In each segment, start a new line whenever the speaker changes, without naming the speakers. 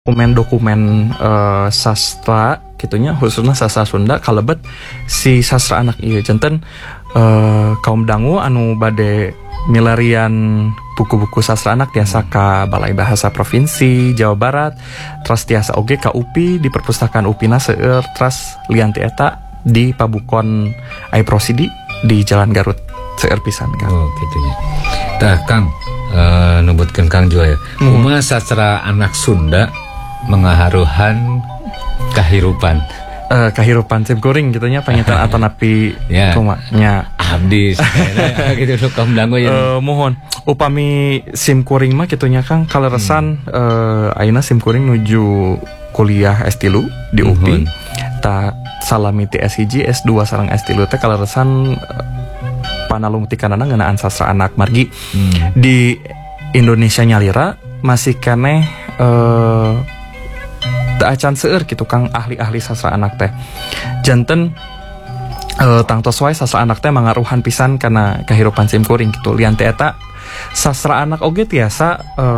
Dokumen-dokumen sastra gitunya, khususnya sastra Sunda kalebet si sastra anak ieu janten kaum dangu anu bade milarian buku-buku sastra anak tiasa ka Balai Bahasa Provinsi Jawa Barat, terus tiasa oge ka UPI di perpustakaan UPIna seueur, terus lianti eta di Pabukon Ai Prosidi di Jalan Garut seueur pisan Kang.
Oh gitunya. Tah Kang, nubutkeun Kang Jua ya. Kumaha sastra anak Sunda mengaharuhan kahirupan
kahirupan sim kuring gitunya pangitan atau napi kumanya
abdi gitu kaum dangu ya.
Mohon upami sim kuring mah gitunya Kang kaleresan ayeuna sim kuring nuju kuliah S3 di UPI ta salami ti S1 S2 sareng S3 teh kaleresan panalung tikanana ngeunaan sastra anak margi di Indonesia nyalira masih keneh acan seueur gitu Kang ahli-ahli sastra anak teh janten tangtos wae sastra anak teh mangaruhan pisan karena kahirupan sim kuring gitu lian teh eta sastra anak oge tiasa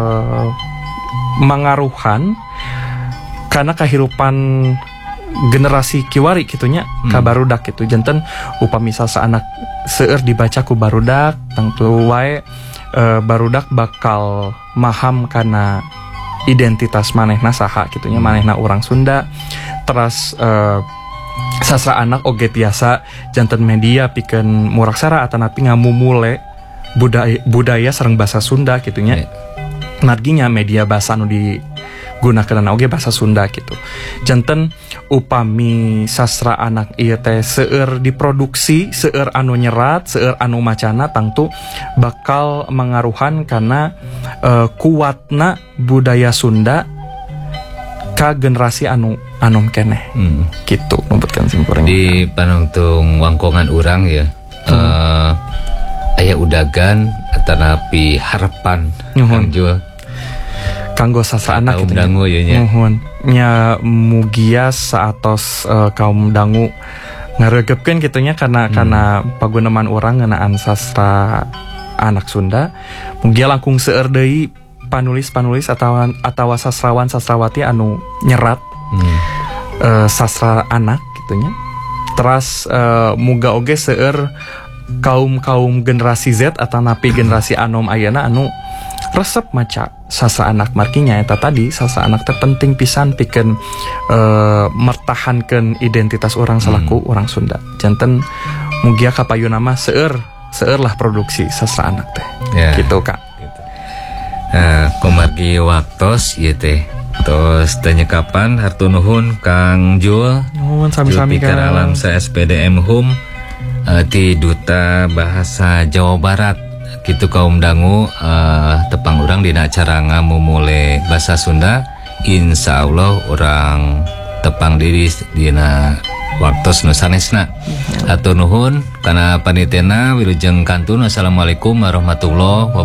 mangaruhan karena kahirupan generasi kiwari gitunya ka barudak gitu janten upami sastra anak seueur dibaca ku barudak tangtu wae barudak bakal maham karena identitas manehna saha gitunya manehna orang Sunda, terus sastra anak oge tiasa janten media pikeun muraksara atanapi ngamumule budaya sareng basa Sunda gitunya. Marginya media basa anu digunakeun oge basa Sunda gitu. Janten upami sastra anak ieu teh seueur diproduksi, seueur anu nyerat, seueur anu macana tangtu bakal mengaruhan karena kuatna budaya Sunda ka generasi anu keneh. Gitu numputkeun sim kuring.
Di panungtung wangkongan urang ya. Aya udagan atanapi harapan Jul
kanggo sastra anak
kaum dangu ya nya.
Nya mugia saatos kaum dangu ngaregepkeun gitunya karena paguneman urang ngeunaan sastra anak Sunda. Mugia langkung seueur deui panulis-panulis atawa sastrawan sastrawati anu nyerat sastra anak gitunya. Terus muga oge seueur kaum generasi Z atau napi generasi anom ayeuna anu resep maca sastra anak markinya eta tadi sastra anak teh penting pisan pikeun mertahankeun identitas orang salaku orang Sunda. Janten mugia kapayuna mah seueur lah produksi sastra anak teh. Gitu Kak.
Gitu. Nah, kumargi waktos ieu teh. Tos tanya kapan hartu nuhun Kang Jul.
Nuhun sami-sami
Kang. Alam sa SPDM Hum di Duta Bahasa Jawa Barat. Kitu kaum dangu tepang urang dina acara ngamumule basa Sunda. Insya Allah orang tepang diri dina waktos nu sanesna. Hatur nuhun kana panitena wilujeng kantun. Wassalamualaikum warahmatullahi wabarakatuh.